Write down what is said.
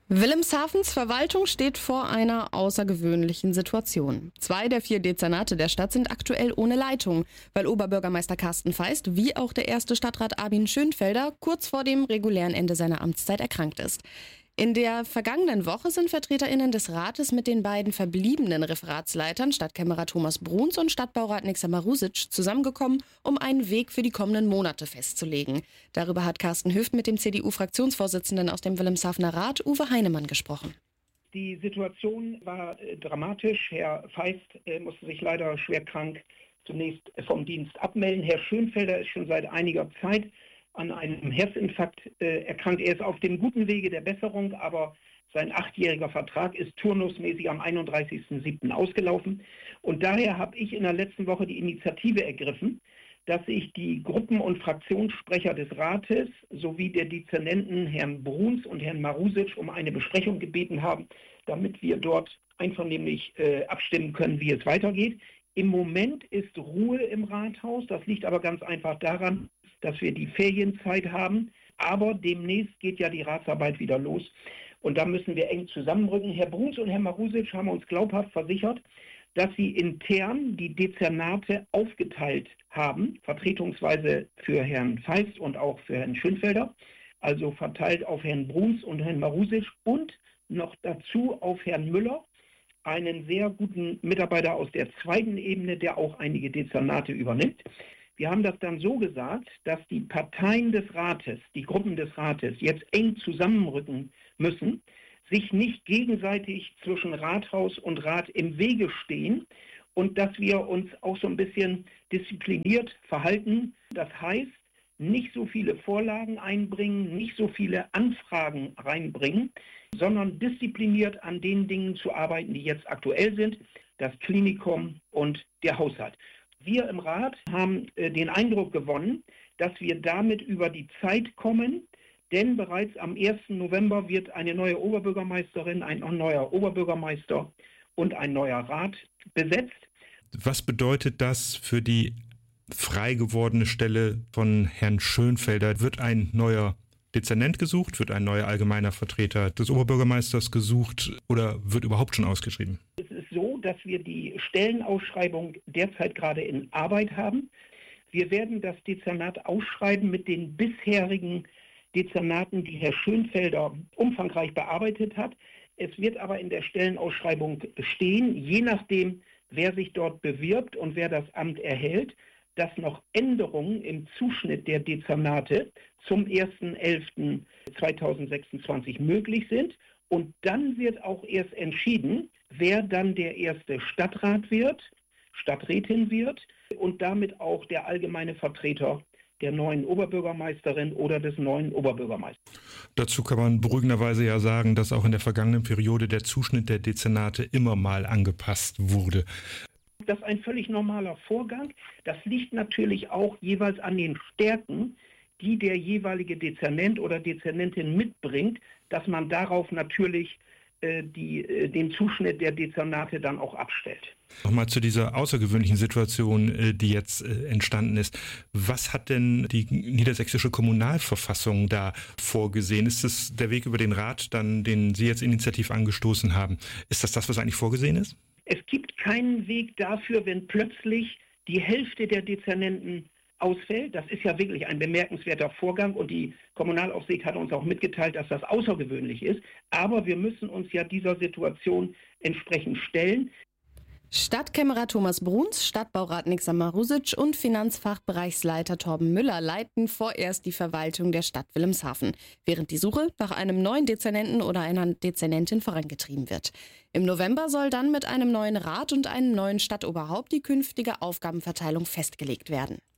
Wilhelmshavens Verwaltung steht vor einer außergewöhnlichen Situation. 2 der 4 Dezernate der Stadt sind aktuell ohne Leitung, weil Oberbürgermeister Carsten Feist wie auch der erste Stadtrat Armin Schönfelder kurz vor dem regulären Ende seiner Amtszeit erkrankt ist. In der vergangenen Woche sind VertreterInnen des Rates mit den beiden verbliebenen Referatsleitern, Stadtkämmerer Thomas Bruns und Stadtbaurat Nixa Marusic, zusammengekommen, um einen Weg für die kommenden Monate festzulegen. Darüber hat Carsten Hüft mit dem CDU-Fraktionsvorsitzenden aus dem Wilhelmshavener Rat, Uwe Heinemann, gesprochen. Die Situation war dramatisch. Herr Feist musste sich leider schwer krank zunächst vom Dienst abmelden. Herr Schönfelder ist schon seit einiger Zeit an einem Herzinfarkt erkrankt. Er ist auf dem guten Wege der Besserung, aber sein 8-jähriger Vertrag ist turnusmäßig am 31.07. ausgelaufen. Und daher habe ich in der letzten Woche die Initiative ergriffen, dass ich die Gruppen- und Fraktionssprecher des Rates sowie der Dezernenten Herrn Bruns und Herrn Marusic um eine Besprechung gebeten habe, damit wir dort einvernehmlich abstimmen können, wie es weitergeht. Im Moment ist Ruhe im Rathaus. Das liegt aber ganz einfach daran, dass wir die Ferienzeit haben. Aber demnächst geht ja die Ratsarbeit wieder los. Und da müssen wir eng zusammenrücken. Herr Bruns und Herr Marusic haben uns glaubhaft versichert, dass sie intern die Dezernate aufgeteilt haben, vertretungsweise für Herrn Feist und auch für Herrn Schönfelder, also verteilt auf Herrn Bruns und Herrn Marusic und noch dazu auf Herrn Müller, einen sehr guten Mitarbeiter aus der zweiten Ebene, der auch einige Dezernate übernimmt. Wir haben das dann so gesagt, dass die Parteien des Rates, die Gruppen des Rates jetzt eng zusammenrücken müssen, sich nicht gegenseitig zwischen Rathaus und Rat im Wege stehen und dass wir uns auch so ein bisschen diszipliniert verhalten. Das heißt, nicht so viele Vorlagen einbringen, nicht so viele Anfragen reinbringen, sondern diszipliniert an den Dingen zu arbeiten, die jetzt aktuell sind, das Klinikum und der Haushalt. Wir im Rat haben den Eindruck gewonnen, dass wir damit über die Zeit kommen, denn bereits am 1. November wird eine neue Oberbürgermeisterin, ein neuer Oberbürgermeister und ein neuer Rat besetzt. Was bedeutet das für die frei gewordene Stelle von Herrn Schönfelder? Wird ein neuer Dezernent gesucht? Wird ein neuer allgemeiner Vertreter des Oberbürgermeisters gesucht oder wird überhaupt schon ausgeschrieben? Es ist so, dass wir die Stellenausschreibung derzeit gerade in Arbeit haben. Wir werden das Dezernat ausschreiben mit den bisherigen Dezernaten, die Herr Schönfelder umfangreich bearbeitet hat. Es wird aber in der Stellenausschreibung stehen, je nachdem, wer sich dort bewirbt und wer das Amt erhält, dass noch Änderungen im Zuschnitt der Dezernate zum 1.11.2026 möglich sind. Und dann wird auch erst entschieden, wer dann der erste Stadtrat wird, Stadträtin wird und damit auch der allgemeine Vertreter der neuen Oberbürgermeisterin oder des neuen Oberbürgermeisters. Dazu kann man beruhigenderweise ja sagen, dass auch in der vergangenen Periode der Zuschnitt der Dezernate immer mal angepasst wurde. Das ist ein völlig normaler Vorgang. Das liegt natürlich auch jeweils an den Stärken, die der jeweilige Dezernent oder Dezernentin mitbringt, dass man darauf natürlich den Zuschnitt der Dezernate dann auch abstellt. Nochmal zu dieser außergewöhnlichen Situation, die jetzt entstanden ist. Was hat denn die niedersächsische Kommunalverfassung da vorgesehen? Ist es der Weg über den Rat, dann, den Sie jetzt initiativ angestoßen haben? Ist das, was eigentlich vorgesehen ist? Es gibt keinen Weg dafür, wenn plötzlich die Hälfte der Dezernenten ausfällt. Das ist ja wirklich ein bemerkenswerter Vorgang und die Kommunalaufsicht hat uns auch mitgeteilt, dass das außergewöhnlich ist. Aber wir müssen uns ja dieser Situation entsprechend stellen. Stadtkämmerer Thomas Bruns, Stadtbaurat Nixa Marusic und Finanzfachbereichsleiter Torben Müller leiten vorerst die Verwaltung der Stadt Wilhelmshaven, während die Suche nach einem neuen Dezernenten oder einer Dezernentin vorangetrieben wird. Im November soll dann mit einem neuen Rat und einem neuen Stadtoberhaupt die künftige Aufgabenverteilung festgelegt werden.